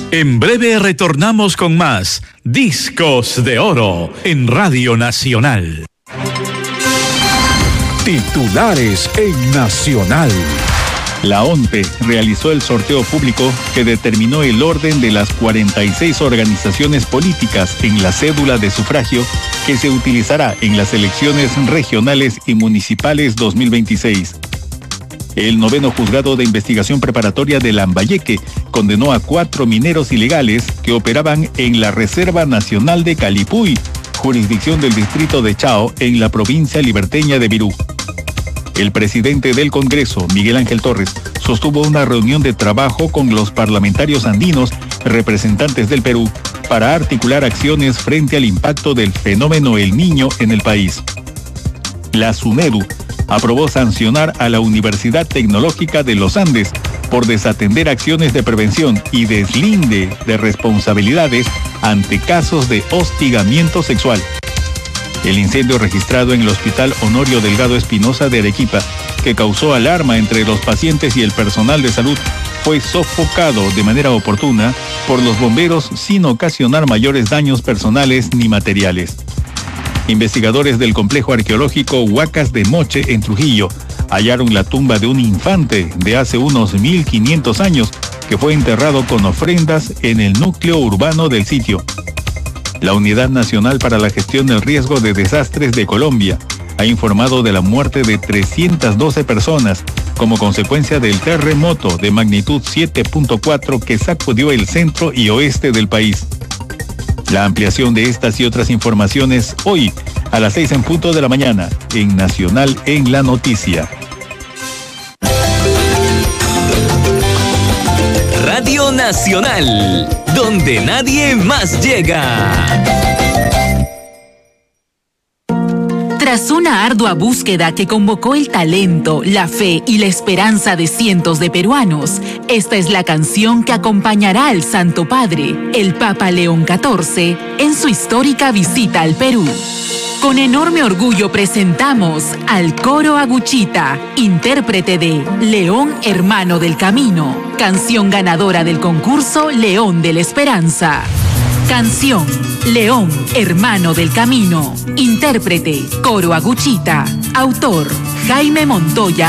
En breve retornamos con más Discos de Oro en Radio Nacional. Titulares en Nacional. La ONPE realizó el sorteo público que determinó el orden de las 46 organizaciones políticas en la cédula de sufragio que se utilizará en las elecciones regionales y municipales 2026. El 9º Juzgado de Investigación Preparatoria de Lambayeque condenó a 4 mineros ilegales que operaban en la Reserva Nacional de Calipuy, jurisdicción del distrito de Chao, en la provincia liberteña de Virú. El presidente del Congreso, Miguel Ángel Torres, sostuvo una reunión de trabajo con los parlamentarios andinos, representantes del Perú, para articular acciones frente al impacto del fenómeno El Niño en el país. La SUNEDU aprobó sancionar a la Universidad Tecnológica de los Andes por desatender acciones de prevención y deslinde de responsabilidades ante casos de hostigamiento sexual. El incendio registrado en el Hospital Honorio Delgado Espinosa de Arequipa, que causó alarma entre los pacientes y el personal de salud, fue sofocado de manera oportuna por los bomberos sin ocasionar mayores daños personales ni materiales. Investigadores del complejo arqueológico Huacas de Moche en Trujillo hallaron la tumba de un infante de hace unos 1500 años que fue enterrado con ofrendas en el núcleo urbano del sitio. La Unidad Nacional para la Gestión del Riesgo de Desastres de Colombia ha informado de la muerte de 312 personas como consecuencia del terremoto de magnitud 7.4 que sacudió el centro y oeste del país. La ampliación de estas y otras informaciones hoy a las 6 en punto de la mañana en Nacional en la Noticia. Radio Nacional, donde nadie más llega. Tras una ardua búsqueda que convocó el talento, la fe y la esperanza de cientos de peruanos, esta es la canción que acompañará al Santo Padre, el Papa León XIV, en su histórica visita al Perú. Con enorme orgullo presentamos al Coro Aguchita, intérprete de León Hermano del Camino, canción ganadora del concurso León de la Esperanza. Canción León Hermano del Camino, intérprete Coro Aguchita, autor Jaime Montoya.